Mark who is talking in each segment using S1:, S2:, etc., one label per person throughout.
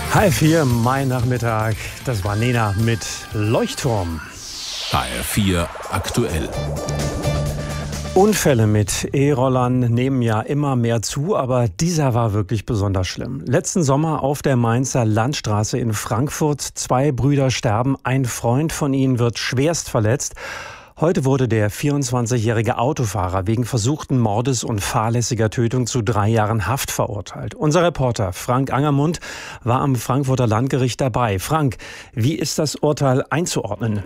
S1: HR4, mein Nachmittag. Das war Nena mit Leuchtturm.
S2: HR4 aktuell.
S1: Unfälle mit E-Rollern nehmen ja immer mehr zu, aber dieser war wirklich besonders schlimm. Letzten Sommer auf der Mainzer Landstraße in Frankfurt. 2 Brüder sterben, ein Freund von ihnen wird schwerst verletzt. Heute wurde der 24-jährige Autofahrer wegen versuchten Mordes und fahrlässiger Tötung zu 3 Jahren Haft verurteilt. Unser Reporter Frank Angermund war am Frankfurter Landgericht dabei. Frank, wie ist das Urteil einzuordnen?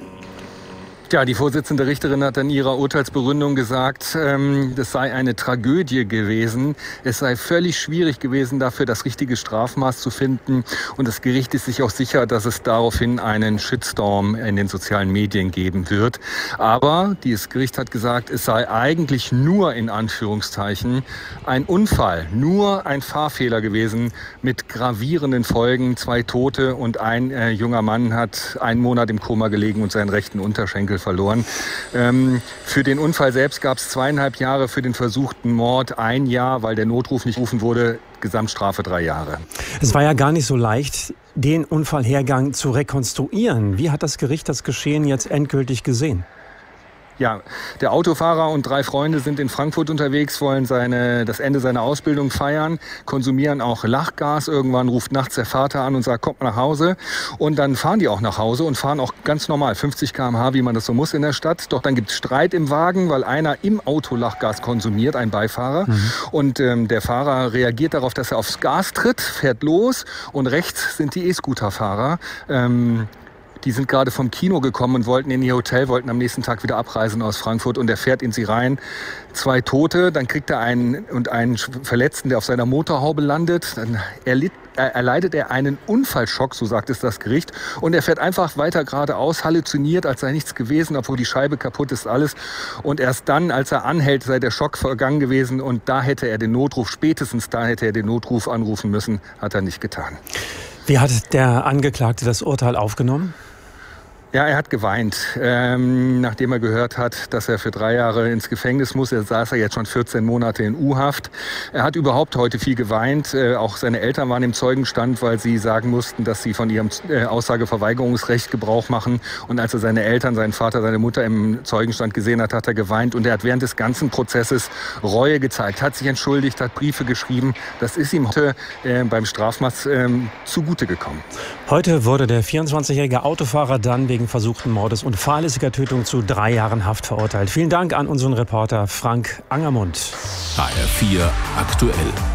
S3: Ja, die Vorsitzende Richterin hat in ihrer Urteilsbegründung gesagt, das sei eine Tragödie gewesen. Es sei völlig schwierig gewesen, dafür das richtige Strafmaß zu finden. Und das Gericht ist sich auch sicher, dass es daraufhin einen Shitstorm in den sozialen Medien geben wird. Aber dieses Gericht hat gesagt, es sei eigentlich nur in Anführungszeichen ein Unfall, nur ein Fahrfehler gewesen mit gravierenden Folgen. 2 Tote und ein junger Mann hat 1 Monat im Koma gelegen und seinen rechten Unterschenkel verloren. Für den Unfall selbst gab es 2,5 Jahre, für den versuchten Mord 1 Jahr, weil der Notruf nicht gerufen wurde, Gesamtstrafe 3 Jahre.
S1: Es war ja gar nicht so leicht, den Unfallhergang zu rekonstruieren. Wie hat das Gericht das Geschehen jetzt endgültig gesehen?
S3: Ja, der Autofahrer und 3 Freunde sind in Frankfurt unterwegs, wollen das Ende seiner Ausbildung feiern, konsumieren auch Lachgas. Irgendwann ruft nachts der Vater an und sagt, kommt nach Hause. Und dann fahren die auch nach Hause und fahren auch ganz normal, 50 km/h, wie man das so muss in der Stadt. Doch dann gibt es Streit im Wagen, weil einer im Auto Lachgas konsumiert, ein Beifahrer. Und der Fahrer reagiert darauf, dass er aufs Gas tritt, fährt los und rechts sind die E-Scooter-Fahrer. Die sind gerade vom Kino gekommen und wollten in ihr Hotel, wollten am nächsten Tag wieder abreisen aus Frankfurt und er fährt in sie rein. 2 Tote, dann kriegt er einen Verletzten, der auf seiner Motorhaube landet. Dann erleidet er einen Unfallschock, so sagt es das Gericht. Und er fährt einfach weiter geradeaus, halluziniert, als sei nichts gewesen, obwohl die Scheibe kaputt ist, alles. Und erst dann, als er anhält, sei der Schock vergangen gewesen und spätestens da hätte er den Notruf anrufen müssen, hat er nicht getan.
S1: Wie hat der Angeklagte das Urteil aufgenommen?
S3: Ja, er hat geweint, nachdem er gehört hat, dass er für 3 Jahre ins Gefängnis muss. Er saß jetzt schon 14 Monate in U-Haft. Er hat überhaupt heute viel geweint. Auch seine Eltern waren im Zeugenstand, weil sie sagen mussten, dass sie von ihrem Aussageverweigerungsrecht Gebrauch machen. Und als er seine Eltern, seinen Vater, seine Mutter im Zeugenstand gesehen hat, hat er geweint. Und er hat während des ganzen Prozesses Reue gezeigt, hat sich entschuldigt, hat Briefe geschrieben. Das ist ihm heute beim Strafmaß zugute gekommen.
S1: Heute wurde der 24-jährige Autofahrer dann wegen versuchten Mordes und fahrlässiger Tötung zu 3 Jahren Haft verurteilt. Vielen Dank an unseren Reporter Frank Angermund.
S2: HR4 aktuell.